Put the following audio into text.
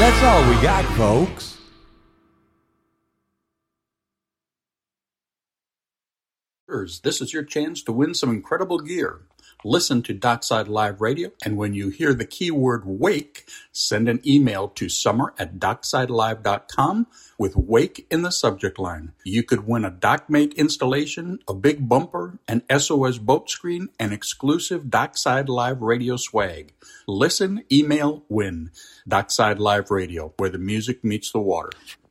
That's all we got, folks. This is your chance to win some incredible gear. Listen to Dockside Live Radio, and when you hear the keyword WAKE, send an email to summer@docksidelive.com with WAKE in the subject line. You could win a DockMate installation, a big bumper, an SOS boat screen, and exclusive Dockside Live Radio swag. Listen, email, win. Dockside Live Radio, where the music meets the water.